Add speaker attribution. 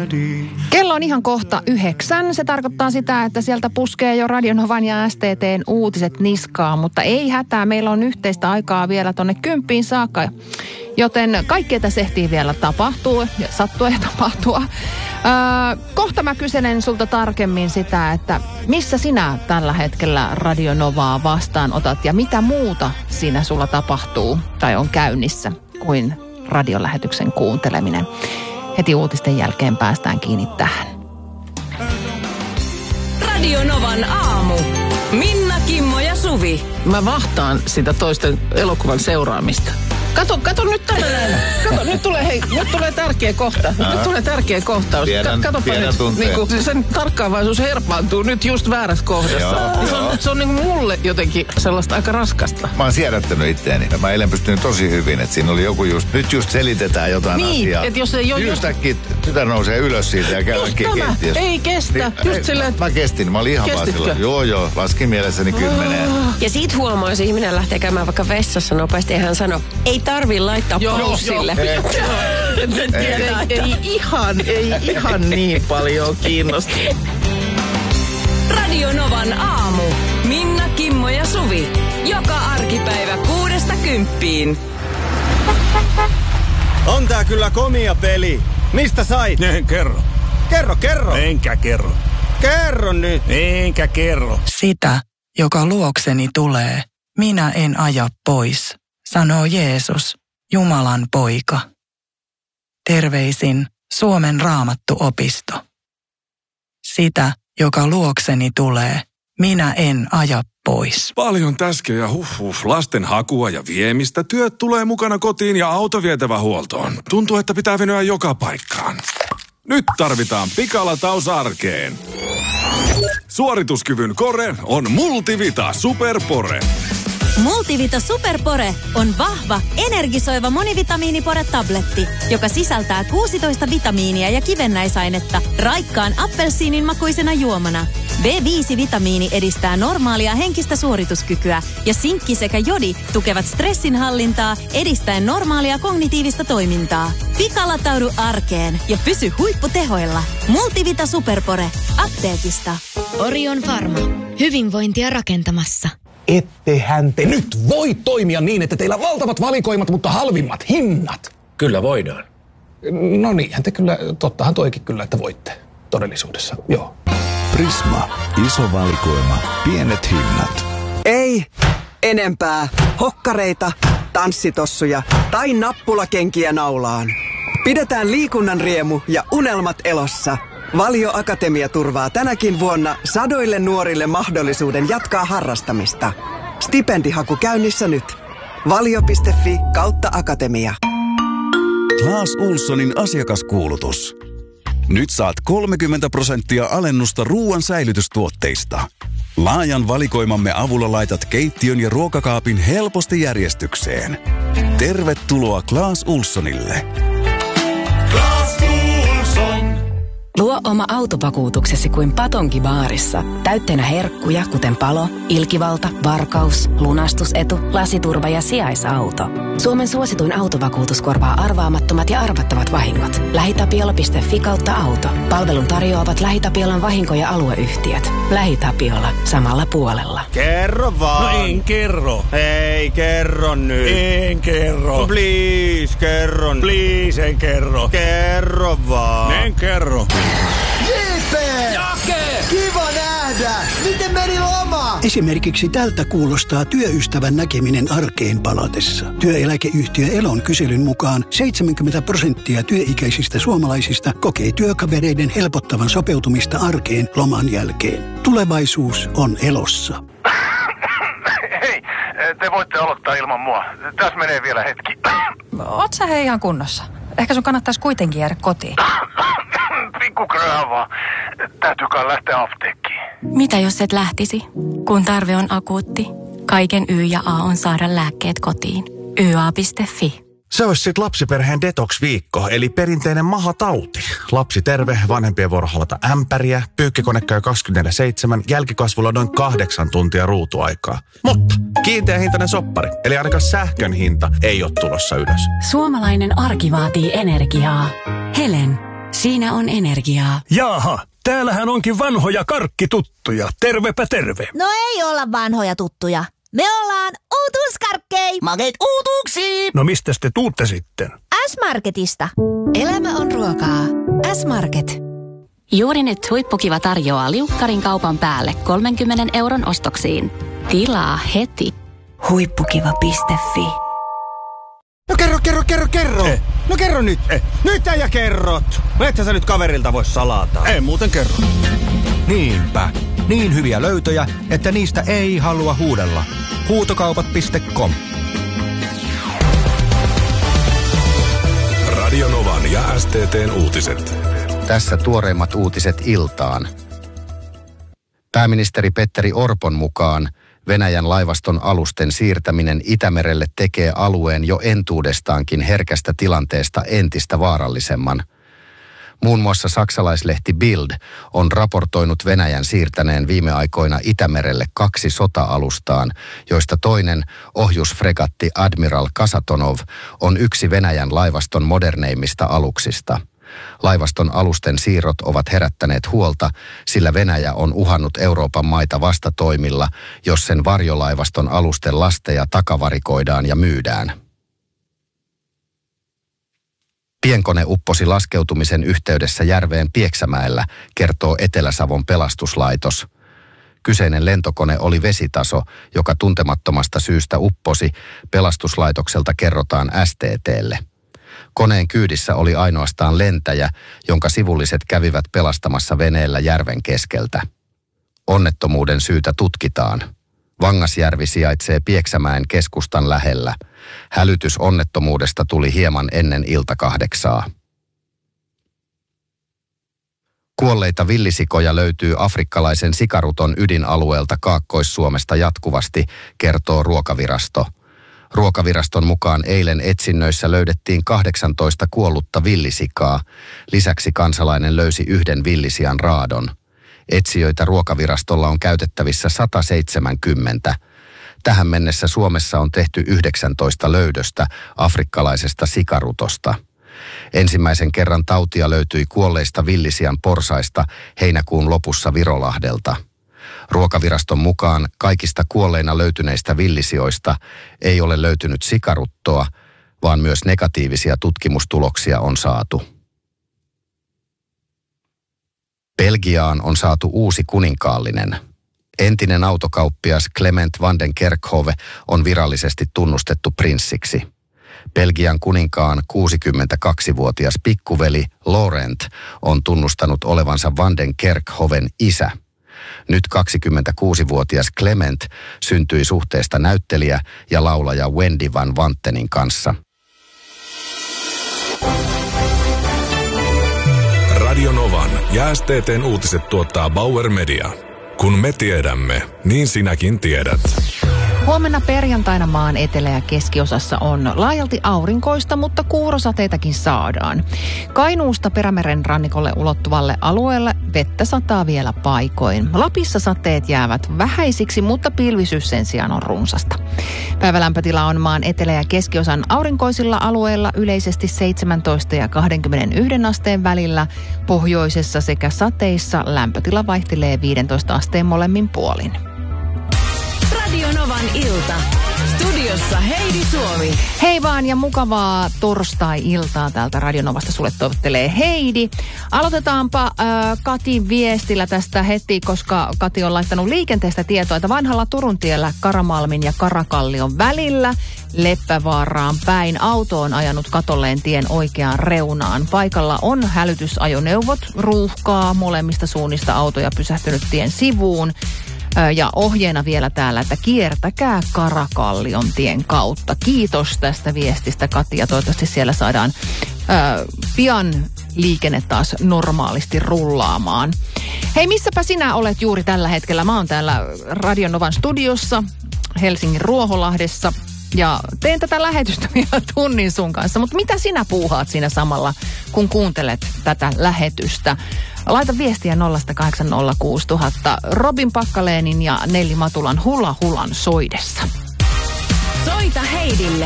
Speaker 1: Kello on ihan kohta 9. Se tarkoittaa sitä, että sieltä puskee jo Radio Novan ja STT:n uutiset niskaan, mutta ei hätää. Meillä on yhteistä aikaa vielä tonne 10 saakka, joten kaikkea tässä ehtii vielä tapahtua ja sattua ja tapahtua. Kohta mä kyselen sulta tarkemmin sitä, että missä sinä tällä hetkellä Radio Novaa vastaanotat ja mitä muuta siinä sulla tapahtuu tai on käynnissä kuin radiolähetyksen kuunteleminen. Heti uutisten jälkeen päästään kiinni tähän.
Speaker 2: Radio Novan aamu. Minna, Kimmo ja Suvi.
Speaker 3: Mä vahtaan sitä toisten elokuvan seuraamista. Kato nyt tällainen. Kato, nyt tulee tärkeä kohta. Nyt tulee tärkeä kohtaus. Katsopa nyt, niinku, sen tarkkaavaisuus herpaantuu nyt just väärässä kohdassa. Se on niinku mulle jotenkin sellaista aika raskasta.
Speaker 4: Mä oon siedättänyt itteeni. Mä eilen pystynyt tosi hyvin, että siinä oli joku nyt just selitetään jotain asiaa.
Speaker 3: Että jos ei ole
Speaker 4: yhtäkkiä tytär nousee ylös siitä ja käy keittiössä.
Speaker 3: Ei kestä. Just silleen.
Speaker 4: Mä kestin. Mä olin ihan vaan silloin. Joo. Laskin mielessäni 10.
Speaker 5: Ja siitä huomaa, jos ihminen lähtee käymään vaikka vessassa nopeasti ja hän sanoo, ei tarvii laittaa paussille.
Speaker 3: Ei ihan niin paljon kiinnosta.
Speaker 2: Radio Novan aamu. Minna, Kimmo ja Suvi. Joka arkipäivä 6–10.
Speaker 6: On tää kyllä komia peli. Mistä sait?
Speaker 7: En kerro.
Speaker 6: Kerro.
Speaker 7: Enkä kerro.
Speaker 6: Kerro nyt.
Speaker 7: Enkä kerro.
Speaker 8: Sitä, joka luokseni tulee, minä en aja pois, sanoo Jeesus, Jumalan poika. Terveisin Suomen Raamattuopisto. Sitä, joka luokseni tulee, minä en aja pois.
Speaker 7: Paljon täskejä, lasten hakua ja viemistä. Työt tulee mukana kotiin ja auto vietävä huoltoon. Tuntuu, että pitää venyä joka paikkaan. Nyt tarvitaan pikalataus arkeen. Suorituskyvyn kore on Multivita Superpore.
Speaker 9: Multivita Superpore on vahva, energisoiva monivitamiinipore-tabletti, joka sisältää 16 vitamiinia ja kivennäisainetta raikkaan appelsiinin makuisena juomana. B5-vitamiini edistää normaalia henkistä suorituskykyä ja sinkki sekä jodi tukevat stressinhallintaa edistäen normaalia kognitiivista toimintaa. Pikalataudu arkeen ja pysy huipputehoilla. Multivita Superpore. Apteekista.
Speaker 10: Orion Pharma. Hyvinvointia rakentamassa.
Speaker 11: Ettehän te nyt voi toimia niin, että teillä on valtavat valikoimat, mutta halvimmat hinnat.
Speaker 12: Kyllä voidaan.
Speaker 11: No niinhän te kyllä, tottahan toikin kyllä, että voitte todellisuudessa, joo.
Speaker 13: Prisma. Iso valikoima. Pienet hinnat.
Speaker 14: Ei enempää hokkareita, tanssitossuja tai nappulakenkiä naulaan. Pidetään liikunnan riemu ja unelmat elossa. Valio Akatemia turvaa tänäkin vuonna sadoille nuorille mahdollisuuden jatkaa harrastamista. Stipendihaku käynnissä nyt. Valio.fi/akatemia.
Speaker 13: Clas Ohlsonin asiakaskuulutus. Nyt saat 30% alennusta ruoan säilytystuotteista. Laajan valikoimamme avulla laitat keittiön ja ruokakaapin helposti järjestykseen. Tervetuloa Clas Ohlsonille.
Speaker 2: Clas Ohlson. Luo oma autovakuutuksesi kuin Patonki-baarissa. Täytteenä herkkuja, kuten palo, ilkivalta, varkaus, lunastusetu, lasiturva ja sijaisauto. Suomen suosituin autovakuutus korvaa arvaamattomat ja arvattavat vahingot. LähiTapiola.fi/auto. Palvelun tarjoavat LähiTapiolan vahinko- ja alueyhtiöt. LähiTapiola. Samalla puolella.
Speaker 6: Kerro vaan.
Speaker 7: No en kerro.
Speaker 6: Ei, kerro nyt.
Speaker 7: En kerro.
Speaker 6: No please, kerro nyt.
Speaker 7: Please, en kerro.
Speaker 6: Kerro vaan.
Speaker 7: En kerro.
Speaker 15: JP!
Speaker 7: Jake!
Speaker 15: Kiva nähdä! Miten meni loma?
Speaker 16: Esimerkiksi tältä kuulostaa työystävän näkeminen arkeen palatessa. Työeläkeyhtiö Elon kyselyn mukaan 70% työikäisistä suomalaisista kokee työkavereiden helpottavan sopeutumista arkeen loman jälkeen. Tulevaisuus on Elossa.
Speaker 4: Hei, te voitte aloittaa ilman mua. Tässä menee vielä hetki.
Speaker 17: Oot sä hei ihan kunnossa? Ehkä sun kannattaisi kuitenkin jäädä kotiin.
Speaker 4: Pikku kröhä vaan. Täytyy kai lähteä apteekkiin.
Speaker 10: Mitä jos et lähtisi? Kun tarve on akuutti, kaiken Y ja A on saada lääkkeet kotiin. YA.fi.
Speaker 18: Se olisi sit lapsiperheen detox-viikko, eli perinteinen mahatauti. Lapsi terve, vanhempien vuoro halata ämpäriä, pyykkikone käy 24/7, jälkikasvulla noin 8 tuntia ruutuaikaa. Mutta kiinteä hintainen soppari, eli ainakaan sähkön hinta ei ole tulossa ylös.
Speaker 10: Suomalainen arki vaatii energiaa. Helen. Siinä on energiaa.
Speaker 12: Jaaha, täällähän onkin vanhoja karkkituttuja. Tervepä terve.
Speaker 19: No ei olla vanhoja tuttuja. Me ollaan uutuuskarkkei. Makeet uutuuksiin.
Speaker 12: No mistäs te tuutte sitten?
Speaker 19: S-Marketista.
Speaker 9: Elämä on ruokaa. S-Market.
Speaker 10: Juuri nyt Huippukiva tarjoaa liukkarin kaupan päälle 30 € ostoksiin. Tilaa heti.
Speaker 9: Huippukiva.fi.
Speaker 6: No kerro. No kerro nyt. Nyt äijä kerrot. No ethän sä nyt kaverilta voi salata.
Speaker 20: En muuten kerro. Niinpä. Niin hyviä löytöjä, että niistä ei halua huudella. Huutokaupat.com.
Speaker 7: Radio Novan ja STT:n uutiset.
Speaker 21: Tässä tuoreimmat uutiset iltaan. Pääministeri Petteri Orpon mukaan Venäjän laivaston alusten siirtäminen Itämerelle tekee alueen jo entuudestaankin herkästä tilanteesta entistä vaarallisemman. Muun muassa saksalaislehti Bild on raportoinut Venäjän siirtäneen viime aikoina Itämerelle 2 sota-alustaan, joista toinen, ohjusfregatti Admiral Kasatonov, on yksi Venäjän laivaston moderneimmista aluksista. Laivaston alusten siirrot ovat herättäneet huolta, sillä Venäjä on uhannut Euroopan maita vastatoimilla, jos sen varjolaivaston alusten lasteja takavarikoidaan ja myydään. Pienkone upposi laskeutumisen yhteydessä järveen Pieksämäellä, kertoo Etelä-Savon pelastuslaitos. Kyseinen lentokone oli vesitaso, joka tuntemattomasta syystä upposi, pelastuslaitokselta kerrotaan STT:lle. Koneen kyydissä oli ainoastaan lentäjä, jonka sivulliset kävivät pelastamassa veneellä järven keskeltä. Onnettomuuden syytä tutkitaan. Vangasjärvi sijaitsee Pieksämäen keskustan lähellä. Hälytys onnettomuudesta tuli hieman ennen 7:00. Kuolleita villisikoja löytyy afrikkalaisen sikaruton ydinalueelta Kaakkois-Suomesta jatkuvasti, kertoo Ruokavirasto. Ruokaviraston mukaan eilen etsinnöissä löydettiin 18 kuollutta villisikaa. Lisäksi kansalainen löysi 1 villisian raadon. Etsijöitä Ruokavirastolla on käytettävissä 170. Tähän mennessä Suomessa on tehty 19 löydöstä afrikkalaisesta sikarutosta. Ensimmäisen kerran tautia löytyi kuolleista villisian porsaista heinäkuun lopussa Virolahdelta. Ruokaviraston mukaan kaikista kuolleina löytyneistä villisioista ei ole löytynyt sikaruttoa, vaan myös negatiivisia tutkimustuloksia on saatu. Belgiaan on saatu uusi kuninkaallinen. Entinen autokauppias Clement van den Kerkhove on virallisesti tunnustettu prinssiksi. Belgian kuninkaan 62-vuotias pikkuveli Laurent on tunnustanut olevansa van den Kerkhoven isä. Nyt 26-vuotias Clement syntyi suhteesta näyttelijä ja laulaja Wendy van Wantenin kanssa.
Speaker 7: Radio Novan ja STT:n uutiset tuottaa Bauer Media. Kun me tiedämme, niin sinäkin tiedät.
Speaker 1: Huomenna perjantaina maan etelä- ja keskiosassa on laajalti aurinkoista, mutta kuurosateitakin saadaan. Kainuusta Perämeren rannikolle ulottuvalle alueelle vettä sataa vielä paikoin. Lapissa sateet jäävät vähäisiksi, mutta pilvisyys sen sijaan on runsasta. Päivälämpötila on maan etelä- ja keskiosan aurinkoisilla alueilla yleisesti 17 ja 21 asteen välillä. Pohjoisessa sekä sateissa lämpötila vaihtelee 15 asteen molemmin puolin.
Speaker 2: Radio Novan ilta. Studiossa Heidi Suomi.
Speaker 1: Hei vaan ja mukavaa torstai-iltaa täältä Radio Novasta sulle toivottelee Heidi. Aloitetaanpa Katin viestillä tästä heti, koska Kati on laittanut liikenteestä tietoa, että vanhalla Turun tiellä Karamalmin ja Karakallion välillä Leppävaaraan päin auto on ajanut katolleen tien oikeaan reunaan. Paikalla on hälytysajoneuvot, ruuhkaa molemmista suunnista autoja pysähtynyt tien sivuun. Ja ohjeena vielä täällä, että kiertäkää Karakallion tien kautta. Kiitos tästä viestistä, Kati, ja toivottavasti siellä saadaan pian liikenne taas normaalisti rullaamaan. Hei, missäpä sinä olet juuri tällä hetkellä? Mä oon täällä Radio Novan studiossa Helsingin Ruoholahdessa ja teen tätä lähetystä vielä tunnin sun kanssa. Mutta mitä sinä puuhaat siinä samalla, kun kuuntelet tätä lähetystä? Laita viestiä 0806000 Robin Pakkaleenin ja Nelli Matulan Hula Hulan soidessa.
Speaker 2: Soita Heidille